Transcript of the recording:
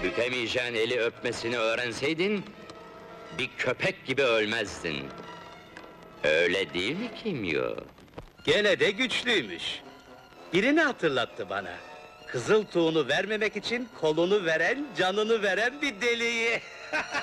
Bükemeyeceğin eli öpmesini öğrenseydin... ...bir köpek gibi ölmezdin. Öyle değil mi Kimyo? Gene de güçlüymüş. Birini hatırlattı bana. Kızıl tuğunu vermemek için kolunu veren, canını veren bir deliği.